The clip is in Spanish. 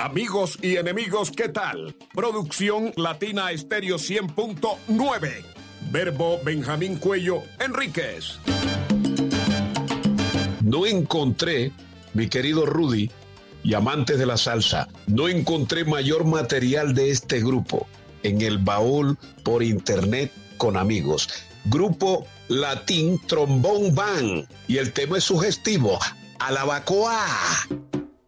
Amigos y enemigos, ¿qué tal? Producción Latina Estéreo 100.9. Verbo Benjamín Cuello Enríquez. No encontré, mi querido Rudy y amantes de la salsa, no encontré mayor material de este grupo en el baúl por internet con amigos. Grupo Latin Trombone Band. Y el tema es sugestivo. Alabacoa.